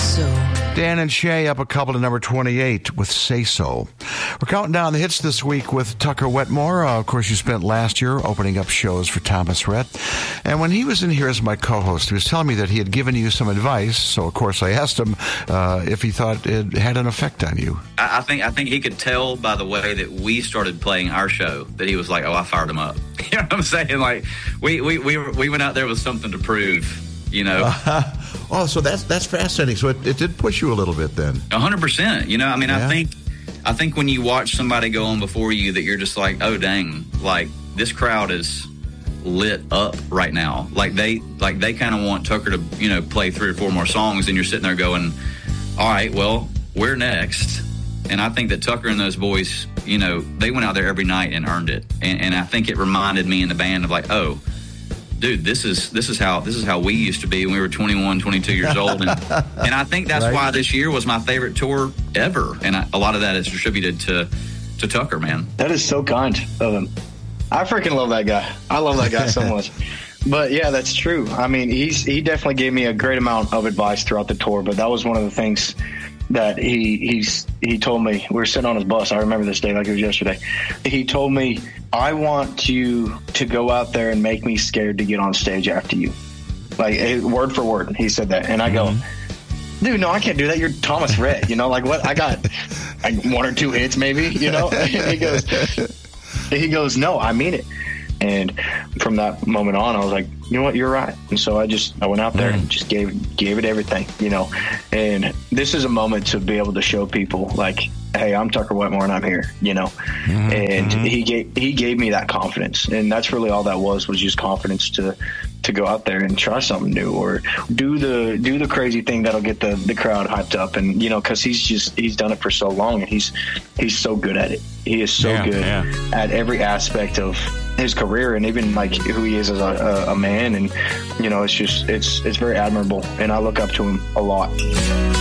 So. Dan and Shay up a couple to number 28 with Say So. We're counting down the hits this week with Tucker Wetmore. Of course, you spent last year opening up shows for Thomas Rhett. And when he was in here as my co-host, he was telling me that he had given you some advice. So, of course, I asked him if he thought it had an effect on you. I think he could tell by the way that we started playing our show that he was like, oh, I fired him up. You know what I'm saying? Like, we went out there with something to prove. You know, oh, so that's fascinating. So it did push you a little bit then. 100%. You know, I mean, yeah. I think when you watch somebody go on before you, that you're just like, oh dang, like this crowd is lit up right now. Like they kind of want Tucker to play 3 or 4 more songs, and you're sitting there going, all right, well, we're next. And I think that Tucker and those boys, they went out there every night and earned it. And I think it reminded me and the band of like, oh. Dude, this is how we used to be when we were 21, 22 years old, and I think that's right. Why this year was my favorite tour ever, and a lot of that is attributed to Tucker, man. That is so kind of him. I freaking love that guy. I love that guy so much. But yeah, that's true. I mean, he definitely gave me a great amount of advice throughout the tour, but that was one of the things that he told me. We were sitting on his bus. I remember this day like it was yesterday. He told me, I want you to go out there and make me scared to get on stage after you. Like, word for word, he said that. And I go, dude, no, I can't do that. You're Thomas Rhett. Like, what? I got like 1 or 2 hits maybe, And he goes, no, I mean it. And from that moment on, I was like, you know what, you're right. And so I went out there and just gave it everything, And this is a moment to be able to show people, like, hey, I'm Tucker Wetmore and I'm here, And he gave me that confidence, and that's really all that was just confidence to go out there and try something new or do the crazy thing that'll get the crowd hyped up, and because he's done it for so long, and he's so good at it. He is so good at every aspect of his career, and even like who he is as a man, and it's very admirable, and I look up to him a lot.